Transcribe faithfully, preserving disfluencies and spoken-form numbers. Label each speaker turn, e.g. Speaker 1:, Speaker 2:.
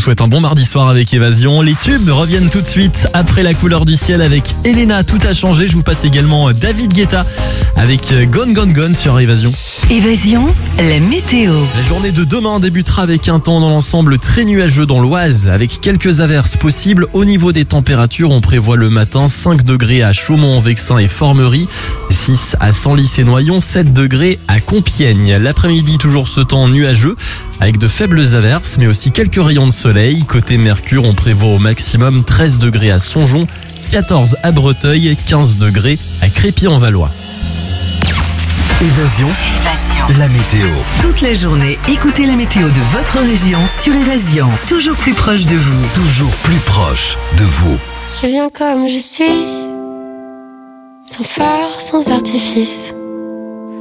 Speaker 1: souhaite un bon mardi soir avec Évasion. Les tubes reviennent tout de suite après la couleur du ciel avec Elena, tout a changé. Je vous passe également David Guetta avec Gone Gone Gone sur Évasion.
Speaker 2: Évasion, la météo.
Speaker 1: La journée de demain débutera avec un temps dans l'ensemble très nuageux dans l'Oise, avec quelques averses possibles. Au niveau des températures, on prévoit le matin cinq degrés à Chaumont-en-Vexin et Formerie, six à Senlis et Noyon, sept degrés à Compiègne. L'après-midi, toujours ce temps nuageux, avec de faibles averses, mais aussi quelques rayons de soleil. Côté Mercure, on prévoit au maximum treize degrés à Songeon, quatorze à Breteuil, quinze degrés à Crépy-en-Valois.
Speaker 3: Évasion,
Speaker 2: Évasion.
Speaker 3: la météo.
Speaker 2: Toute la journée, écoutez la météo de votre région sur Évasion. Toujours plus proche de vous.
Speaker 3: Toujours plus proche de vous.
Speaker 4: Je viens comme je suis, sans phare, sans artifice.